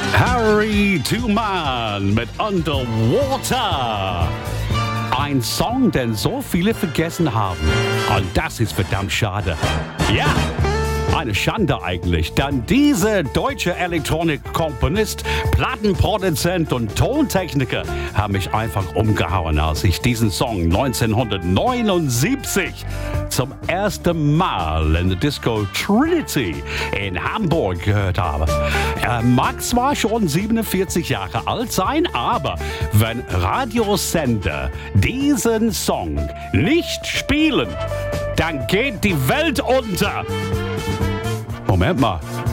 Harry Tuman mit Underwater. Ein Song, den so viele vergessen haben. Und das ist verdammt schade. Ja, eine Schande eigentlich, denn dieser deutsche Elektronikkomponist, Plattenproduzent und Tontechniker haben mich einfach umgehauen, als ich diesen Song 1979 zum ersten Mal in der Disco Trinity in Hamburg gehört habe. Er mag zwar schon 47 Jahre alt sein, aber wenn Radiosender diesen Song nicht spielen, dann geht die Welt unter. Moment mal,